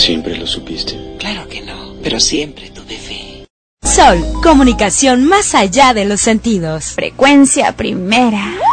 ¿Siempre lo supiste? Claro que no, pero siempre tuve fe. Sol, comunicación más allá de los sentidos. Frecuencia primera.